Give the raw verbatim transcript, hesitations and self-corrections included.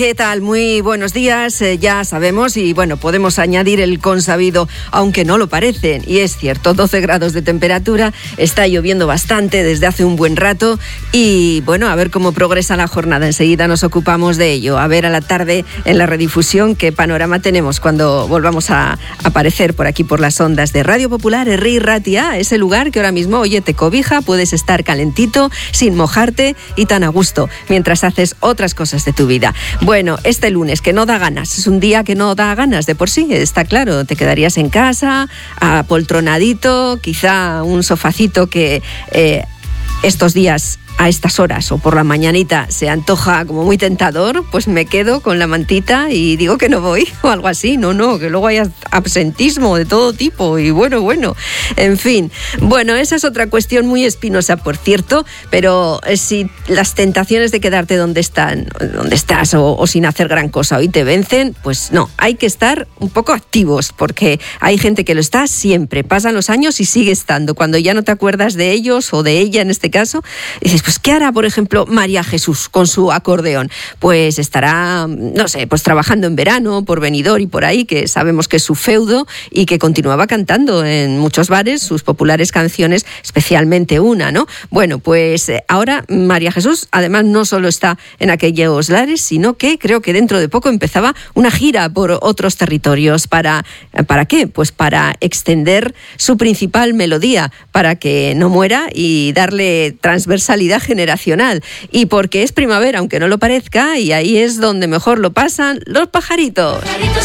¿Qué tal? Muy buenos días. Eh, ya sabemos y bueno, podemos añadir el consabido, aunque no lo parecen. Y es cierto, doce grados de temperatura, está lloviendo bastante desde hace un buen rato y bueno, a ver cómo progresa la jornada. Enseguida nos ocupamos de ello. A ver a la tarde en la redifusión qué panorama tenemos cuando volvamos a aparecer por aquí por las ondas de Radio Popular, Herri Ratia, ese lugar que ahora mismo, oye, te cobija, puedes estar calentito, sin mojarte y tan a gusto, mientras haces otras cosas de tu vida. Bueno, este lunes, que no da ganas, es un día que no da ganas de por sí, está claro, te quedarías en casa, apoltronadito, quizá un sofacito que eh, estos días a estas horas o por la mañanita se antoja como muy tentador, pues me quedo con la mantita y digo que no voy o algo así. No, no, que luego hay absentismo de todo tipo y bueno, bueno, en fin. Bueno, esa es otra cuestión muy espinosa, por cierto, pero si las tentaciones de quedarte donde están, donde estás o, o sin hacer gran cosa hoy te vencen, pues no, hay que estar un poco activos porque hay gente que lo está siempre, pasan los años y sigue estando. Cuando ya no te acuerdas de ellos o de ella en este caso, dices, pues ¿qué hará, por ejemplo, María Jesús con su acordeón? Pues estará, no sé, pues trabajando en verano por Benidorm y por ahí, que sabemos que es su feudo y que continuaba cantando en muchos bares sus populares canciones, especialmente una, ¿no? Bueno, pues ahora María Jesús, además, no solo está en aquellos lares, sino que creo que dentro de poco empezaba una gira por otros territorios. ¿Para, para qué? Pues para extender su principal melodía, para que no muera y darle transversalidad generacional, y porque es primavera, aunque no lo parezca, y ahí es donde mejor lo pasan los pajaritos.